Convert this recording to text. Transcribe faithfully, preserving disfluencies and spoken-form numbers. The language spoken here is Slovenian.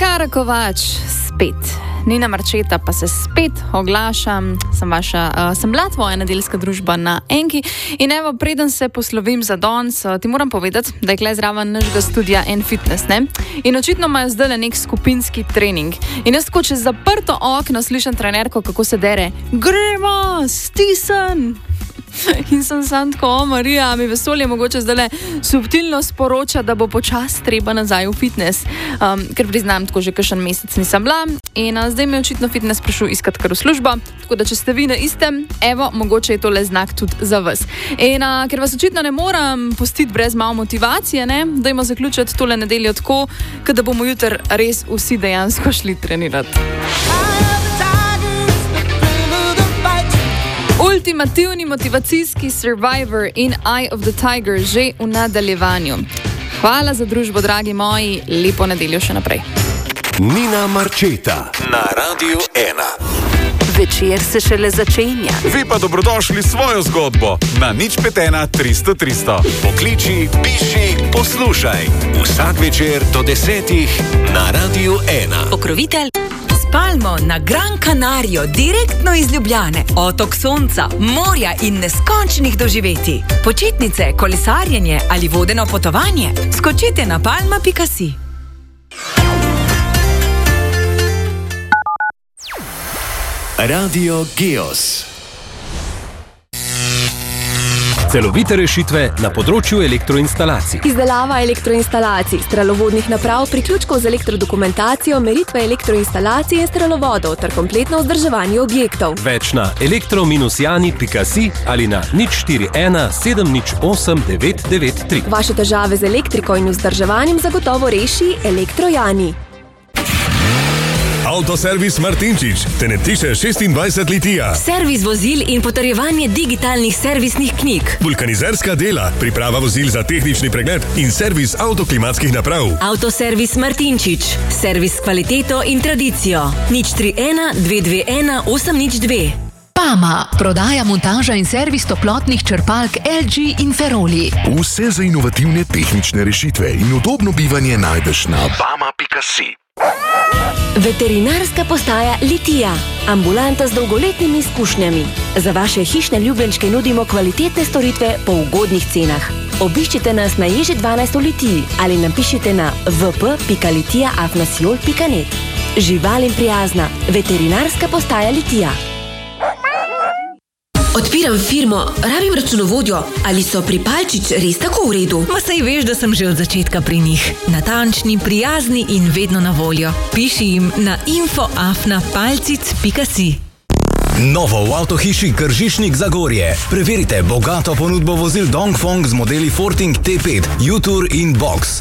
Jara Kovač, spet. Nina Marčeta pa se spet oglašam. Sem vaša, uh, sem bila tvoja nedeljska družba na Enki. In evo, preden se poslovim za danes, uh, ti moram povedati, da je kle zraven našega studia en fitness, ne? In očitno imajo zdaj nek skupinski trening. In jaz tako čez zaprto okno slišam trenerko, kako se dere. Gremo, stisn! In sem sam tako, o Marija, mi vesolje mogoče zdaj le subtilno sporoča, da bo počas treba nazaj v fitness. Um, ker priznam, tako že kakšen mesec nisem bila in a, zdaj me očitno fitness prišel iskat kar v službo. Tako da, če ste vi na istem, evo, mogoče je tole znak tudi za vas. In a, ker vas očitno ne moram pustiti brez malo motivacije, ne, dajmo zaključiti tole nedeljo tako, da bomo jutri res vsi dejansko šli trenirati. Ultimativni motivacijski Survivor in Eye of the Tiger že v nadaljevanju. Hvala za družbo, dragi moji, lepo nedeljo še naprej. Nina Marčeta na Radiu ena. Večer se šele začenja. Vi pa dobrodošli svojo zgodbo na nič pet ena tristo tristo. Pokliči, piši, poslušaj. Vsak večer do desetih na Radiu ena. Pokrovitelj Palmo na Gran Canario, direktno iz Ljubljane. Otok sonca, morja in neskončnih doživeti. Počitnice, kolesarjenje ali vodeno potovanje. Skočite na palma pika si. Radio Geos. Celovite rešitve na področju elektroinstalacij. Izdelava elektroinstalacij, strelovodnih naprav, priključkov z elektrodokumentacijo, meritve elektroinstalacije in strelovodov ter kompletno vzdrževanje objektov. Več na elektro jani pika si ali na nič štiri ena sedem nič osem devet devet tri. Vaše težave z elektriko in vzdrževanjem zagotovo reši Elektrojani. Avtoservis Martinčič, te ne tiše šestindvajset litija. Servis vozil in potrjevanje digitalnih servisnih knjig. Vulkanizerska dela, priprava vozil za tehnični pregled in servis avtoklimatskih naprav. Avtoservis Martinčič, servis s kvaliteto in tradicijo. nič tri ena dve dve ena osem nič dve. Pama, prodaja, montaža in servis toplotnih črpalk el dži in Feroli. Vse za inovativne tehnične rešitve in udobno bivanje najdeš na pama pika si. Veterinarska postaja Litija. Ambulanta z dolgoletnimi izkušnjami. Za vaše hišne ljubljenčke nudimo kvalitetne storitve po ugodnih cenah. Obiščite nas na Ježi dvanajst v Litiji ali napišite na v p pika litija afna siol pika net. Živalim prijazna. Veterinarska postaja Litija. Odpiram firmo, rabim računovodjo. Ali so pri Palčič res tako v redu? Ma saj veš, da sem že od začetka pri njih. Natančni, prijazni in vedno na voljo. Piši jim na info afna palcic pika si. Novo v avtohiši Kržišnik Zagorje. Preverite bogato ponudbo vozil Dongfeng z modeli Forting T pet, U-Tour in Box.